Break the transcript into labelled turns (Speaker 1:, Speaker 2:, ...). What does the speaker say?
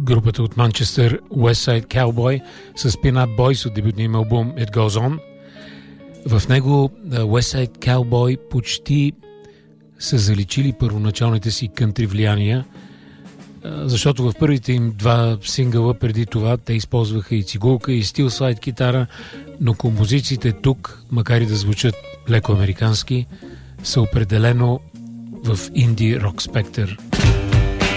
Speaker 1: групата от Манчестър West Side Cowboy с Pin Up Boys от дебютния им албум It Goes On. В него West Side Cowboy почти са заличили първоначалните си кънтри влияния, защото в първите им два сингъла преди това те използваха и цигулка, и стил слайд китара, но композициите тук, макар и да звучат леко американски, са определено в инди рок спектър.